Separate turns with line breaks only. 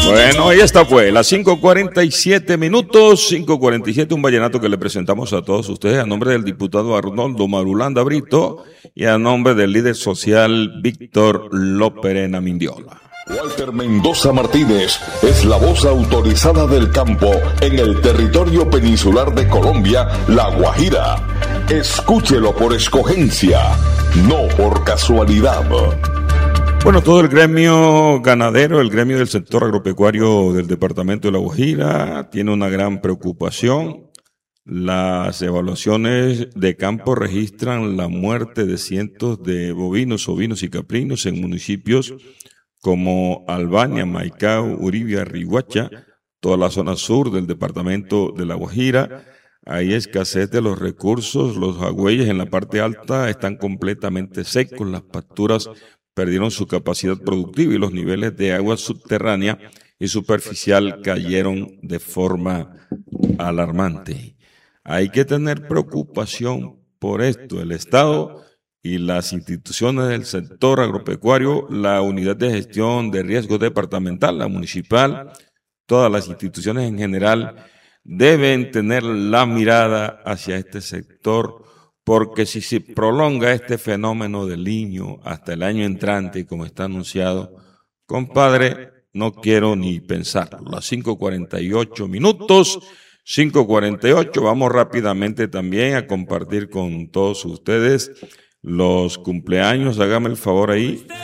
Bueno, ahí está pues, las 5:47 minutos, 5:47, un vallenato que le presentamos a todos ustedes a nombre del diputado Arnoldo Marulanda Brito y a nombre del líder social Víctor Loperena Mindiola.
Walter Mendoza Martínez es la voz autorizada del campo en el territorio peninsular de Colombia, La Guajira. Escúchelo por escogencia, no por casualidad.
Bueno, todo el gremio ganadero, el gremio del sector agropecuario del departamento de La Guajira tiene una gran preocupación. Las evaluaciones de campo registran la muerte de cientos de bovinos, ovinos y caprinos en municipios como Albania, Maicao, Uribia, Riguacha, toda la zona sur del departamento de La Guajira. Hay escasez de los recursos, los agüeyes en la parte alta están completamente secos, las pasturas perdieron su capacidad productiva y los niveles de agua subterránea y superficial cayeron de forma alarmante. Hay que tener preocupación por esto. El Estado y las instituciones del sector agropecuario, la unidad de gestión de riesgo departamental, la municipal, todas las instituciones en general deben tener la mirada hacia este sector, porque si se prolonga este fenómeno del Niño hasta el año entrante, como está anunciado, compadre, no quiero ni pensarlo. Las 5:48 minutos, 5:48, vamos rápidamente también a compartir con todos ustedes los cumpleaños. Hágame el favor ahí.